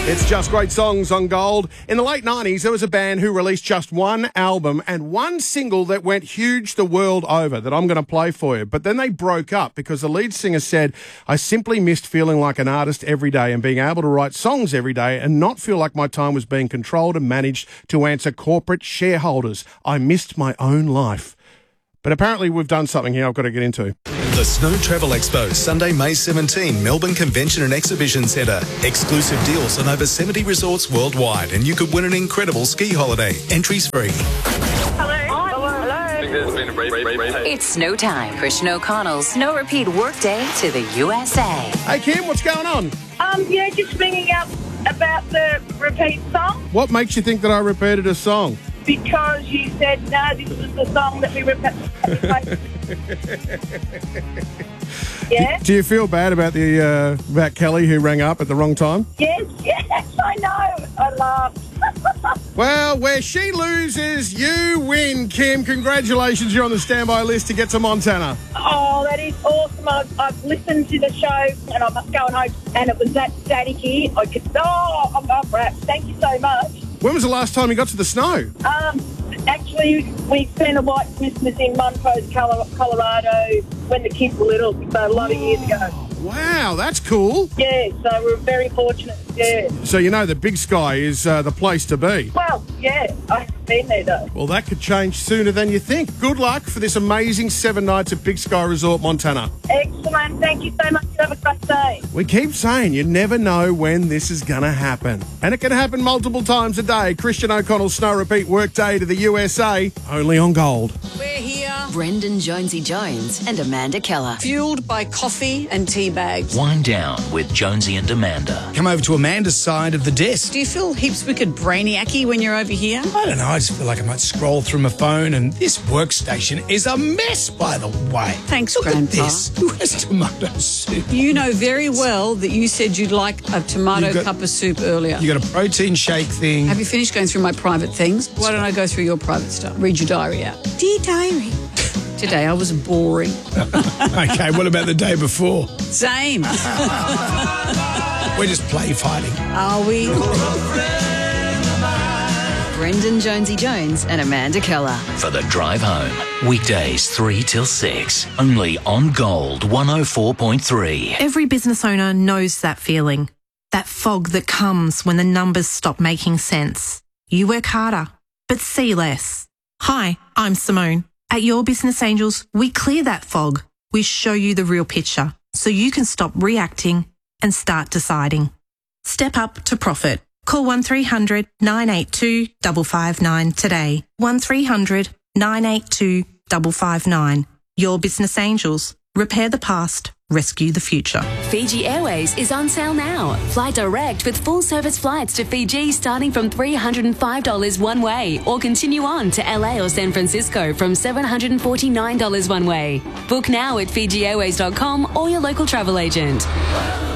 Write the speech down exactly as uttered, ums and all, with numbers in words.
It's just great songs on Gold. In the late nineties, there was a band who released just one album and one single that went huge the world over that I'm going to play for you. But then they broke up because the lead singer said, I simply missed feeling like an artist every day and being able to write songs every day and not feel like my time was being controlled and managed to answer corporate shareholders. I missed my own life. But apparently we've done something here I've got to get into. The Snow Travel Expo, Sunday, May seventeenth, Melbourne Convention and Exhibition Centre. Exclusive deals on over seventy resorts worldwide, and you could win an incredible ski holiday. Entries free. Hello. Hello. It's snow time for Snow Connell's Snow Repeat Workday to the U S A. Hey, Kim, what's going on? Um, yeah, just ringing up about the repeat song. What makes you think that I repeated a song? Because you said, no, this was the song that we repeated. Yeah? Do you feel bad about the uh, about Kelly who rang up at the wrong time? Yes, yes, I know. I laughed. Well, where she loses, you win, Kim. Congratulations, you're on the standby list to get to Montana. Oh, that is awesome. I've, I've listened to the show and I must go home, and it was that static-y. I could, oh, I'm up for it. Thank you so much. When was the last time you got to the snow? Um, actually, we spent a white Christmas in Montrose, Colorado, when the kids were little, so a lot of years ago. Wow, that's cool. Yeah, so we're very fortunate, yeah. So you know that Big Sky is uh, the place to be. Well, yeah, I haven't been there though. Well, that could change sooner than you think. Good luck for this amazing seven nights at Big Sky Resort, Montana. Excellent, thank you so much. Have a great day. We keep saying you never know when this is going to happen. And it can happen multiple times a day. Christian O'Connell's Snow Repeat Workday to the U S A, only on Gold. We're here. Brendan Jonesy Jones and Amanda Keller. Fueled by coffee and tea bags. Wind down with Jonesy and Amanda. Come over to Amanda's side of the desk. Do you feel heaps wicked brainiacy when you're over here? I don't know, I just feel like I might scroll through my phone, and this workstation is a mess, by the way. Thanks, Look Grandpa. at this. Who has tomato soup? You know very well that you said you'd like a tomato You've got- cup of soup earlier. You got a protein shake thing. Have you finished going through my private things? Why don't I go through your private stuff? Read your diary out. Dear diary. Today I was boring. Okay, what about the day before? Same. We're just play fighting. Are we? Brendan Jonesy Jones and Amanda Keller. For the drive home. Weekdays three till six. Only on Gold one oh four point three. Every business owner knows that feeling, that fog that comes when the numbers stop making sense. You work harder, but see less. Hi, I'm Simone. At Your Business Angels, we clear that fog. We show you the real picture so you can stop reacting and start deciding. Step up to profit. Call one three hundred nine eight two five five nine today. one three hundred nine eight two five five nine. Your Business Angels. Repair the past. Rescue the future. Fiji Airways is on sale now. Fly direct with full service flights to Fiji starting from three hundred five dollars one way, or continue on to L A or San Francisco from seven hundred forty-nine dollars one way. Book now at fiji airways dot com or your local travel agent.